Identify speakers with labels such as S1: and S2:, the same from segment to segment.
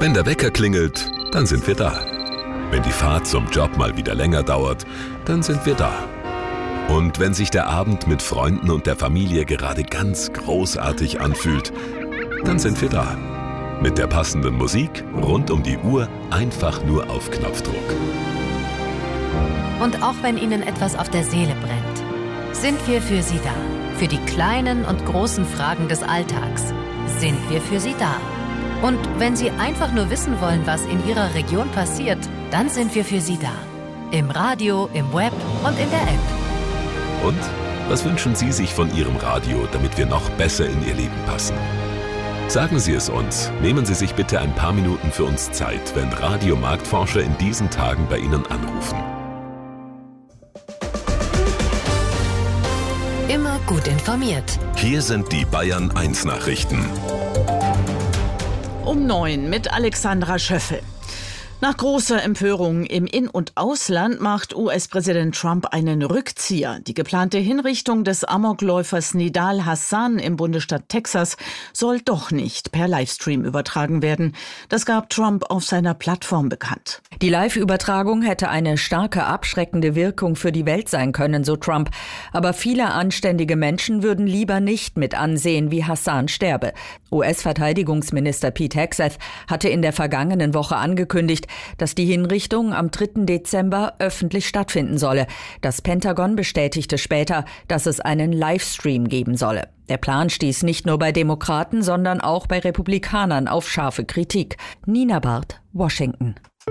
S1: Wenn der Wecker klingelt, dann sind wir da. Wenn die Fahrt zum Job mal wieder länger dauert, dann sind wir da. Und wenn sich der Abend mit Freunden und der Familie gerade ganz großartig anfühlt, dann sind wir da. Mit der passenden Musik rund um die Uhr, einfach nur auf Knopfdruck.
S2: Und auch wenn Ihnen etwas auf der Seele brennt, sind wir für Sie da. Für die kleinen und großen Fragen des Alltags sind wir für Sie da. Und wenn Sie einfach nur wissen wollen, was in Ihrer Region passiert, dann sind wir für Sie da. Im Radio, im Web und in der App.
S1: Und was wünschen Sie sich von Ihrem Radio, damit wir noch besser in Ihr Leben passen? Sagen Sie es uns. Nehmen Sie sich bitte ein paar Minuten für uns Zeit, wenn Radiomarktforscher in diesen Tagen bei Ihnen anrufen.
S2: Immer gut informiert.
S1: Hier sind die Bayern 1 Nachrichten.
S3: Um 9 mit Alexandra Schöffel. Nach großer Empörung im In- und Ausland macht US-Präsident Trump einen Rückzieher. Die geplante Hinrichtung des Amokläufers Nidal Hassan im Bundesstaat Texas soll doch nicht per Livestream übertragen werden. Das gab Trump auf seiner Plattform bekannt.
S4: Die Live-Übertragung hätte eine starke abschreckende Wirkung für die Welt sein können, so Trump. Aber viele anständige Menschen würden lieber nicht mit ansehen, wie Hassan sterbe. US-Verteidigungsminister Pete Hegseth hatte in der vergangenen Woche angekündigt, dass die Hinrichtung am 3. Dezember öffentlich stattfinden solle. Das Pentagon bestätigte später, dass es einen Livestream geben solle. Der Plan stieß nicht nur bei Demokraten, sondern auch bei Republikanern auf scharfe Kritik. Nina Barth, Washington.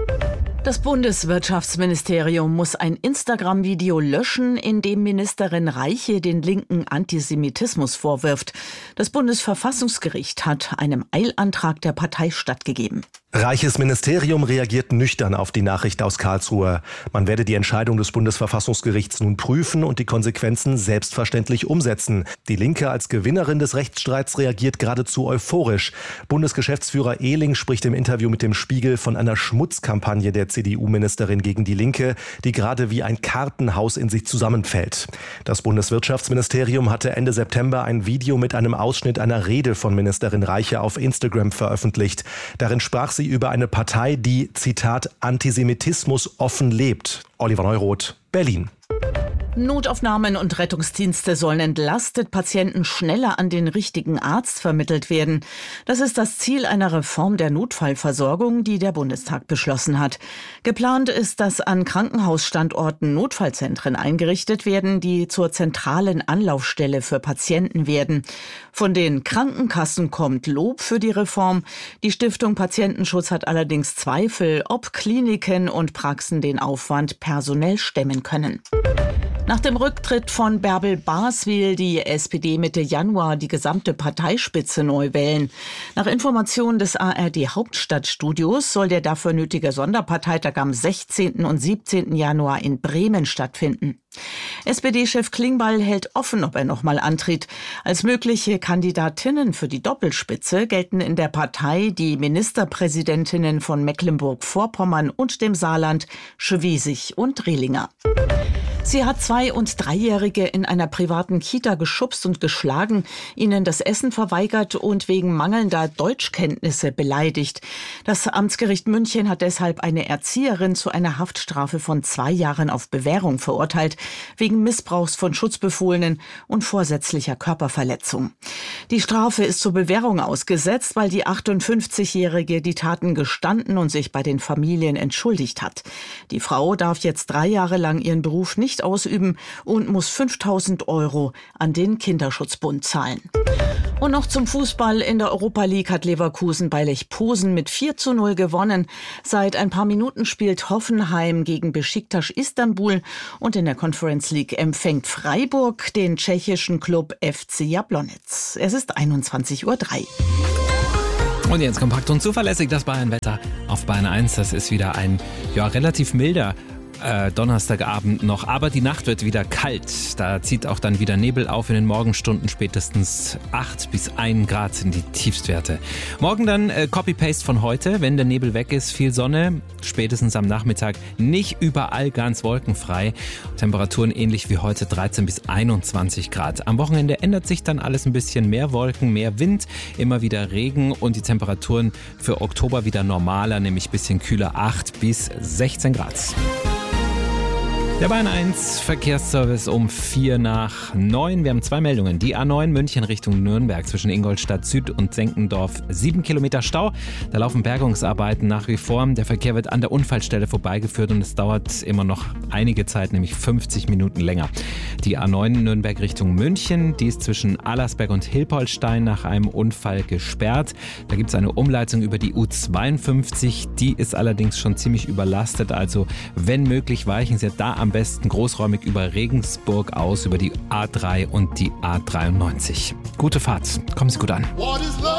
S3: Das Bundeswirtschaftsministerium muss ein Instagram-Video löschen, in dem Ministerin Reiche den linken Antisemitismus vorwirft. Das Bundesverfassungsgericht hat einem Eilantrag der Partei stattgegeben.
S5: Reiches Ministerium reagiert nüchtern auf die Nachricht aus Karlsruhe. Man werde die Entscheidung des Bundesverfassungsgerichts nun prüfen und die Konsequenzen selbstverständlich umsetzen. Die Linke als Gewinnerin des Rechtsstreits reagiert geradezu euphorisch. Bundesgeschäftsführer Ehling spricht im Interview mit dem Spiegel von einer Schmutzkampagne der CDU-Ministerin gegen die Linke, die gerade wie ein Kartenhaus in sich zusammenfällt. Das Bundeswirtschaftsministerium hatte Ende September ein Video mit einem Ausschnitt einer Rede von Ministerin Reiche auf Instagram veröffentlicht. Darin sprach sie über eine Partei, die, Zitat, Antisemitismus offen lebt. Oliver Neuroth, Berlin.
S3: Notaufnahmen und Rettungsdienste sollen entlastet Patienten schneller an den richtigen Arzt vermittelt werden. Das ist das Ziel einer Reform der Notfallversorgung, die der Bundestag beschlossen hat. Geplant ist, dass an Krankenhausstandorten Notfallzentren eingerichtet werden, die zur zentralen Anlaufstelle für Patienten werden. Von den Krankenkassen kommt Lob für die Reform. Die Stiftung Patientenschutz hat allerdings Zweifel, ob Kliniken und Praxen den Aufwand personell stemmen können. Nach dem Rücktritt von Bärbel Baas will die SPD Mitte Januar die gesamte Parteispitze neu wählen. Nach Informationen des ARD Hauptstadtstudios soll der dafür nötige Sonderparteitag am 16. und 17. Januar in Bremen stattfinden. SPD-Chef Klingbeil hält offen, ob er nochmal antritt. Als mögliche Kandidatinnen für die Doppelspitze gelten in der Partei die Ministerpräsidentinnen von Mecklenburg-Vorpommern und dem Saarland, Schwesig und Rehlinger. Sie hat 2- und 3-Jährige in einer privaten Kita geschubst und geschlagen, ihnen das Essen verweigert und wegen mangelnder Deutschkenntnisse beleidigt. Das Amtsgericht München hat deshalb eine Erzieherin zu einer Haftstrafe von 2 Jahren auf Bewährung verurteilt, wegen Missbrauchs von Schutzbefohlenen und vorsätzlicher Körperverletzung. Die Strafe ist zur Bewährung ausgesetzt, weil die 58-Jährige die Taten gestanden und sich bei den Familien entschuldigt hat. Die Frau darf jetzt 3 Jahre lang ihren Beruf nicht ausüben und muss 5.000 € an den Kinderschutzbund zahlen. Und noch zum Fußball. In der Europa League hat Leverkusen bei Lech Posen mit 4:0 gewonnen. Seit ein paar Minuten spielt Hoffenheim gegen Beşiktaş Istanbul und in der Conference League empfängt Freiburg den tschechischen Klub FC Jablonec. Es ist 21:03 Uhr.
S6: Und jetzt kompakt und zuverlässig das Bayern-Wetter auf Bayern 1. Das ist wieder ein relativ milder Donnerstagabend noch. Aber die Nacht wird wieder kalt. Da zieht auch dann wieder Nebel auf in den Morgenstunden. Spätestens 8 bis 1 Grad sind die Tiefstwerte. Morgen dann Copy-Paste von heute. Wenn der Nebel weg ist, viel Sonne. Spätestens am Nachmittag nicht überall ganz wolkenfrei. Temperaturen ähnlich wie heute 13 bis 21 Grad. Am Wochenende ändert sich dann alles ein bisschen. Mehr Wolken, mehr Wind, immer wieder Regen und die Temperaturen für Oktober wieder normaler, nämlich ein bisschen kühler, 8 bis 16 Grad. Der Bayern 1 Verkehrsservice um 8:04. Wir haben 2 Meldungen. Die A9 München Richtung Nürnberg zwischen Ingolstadt Süd und Senkendorf. 7 Kilometer Stau. Da laufen Bergungsarbeiten nach wie vor. Der Verkehr wird an der Unfallstelle vorbeigeführt und es dauert immer noch einige Zeit, nämlich 50 Minuten länger. Die A9 Nürnberg Richtung München, die ist zwischen Allersberg und Hilpoltstein nach einem Unfall gesperrt. Da gibt es eine Umleitung über die U52. Die ist allerdings schon ziemlich überlastet. Also wenn möglich, weichen Sie da am besten großräumig über Regensburg aus, über die A3 und die A93. Gute Fahrt. Kommen Sie gut an.